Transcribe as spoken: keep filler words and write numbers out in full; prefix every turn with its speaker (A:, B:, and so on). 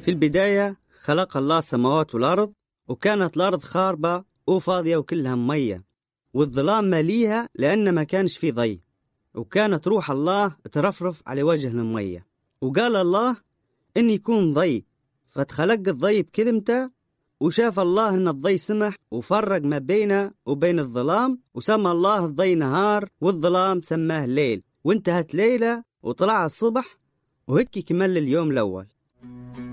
A: في البداية خلق الله السماوات والأرض، وكانت الأرض خاربة وفاضية وكلها مية، والظلام ماليها لأن ما كانش فيه ضي، وكانت روح الله ترفرف على وجه المية. وقال الله إن يكون ضي، فتخلق الضي بكلمته، وشاف الله إن الضي سمح وفرق ما بينه وبين الظلام، وسمى الله الضي نهار والظلام سماه ليل. وانتهت ليلة وطلع الصبح، وهيك كمل اليوم الأول.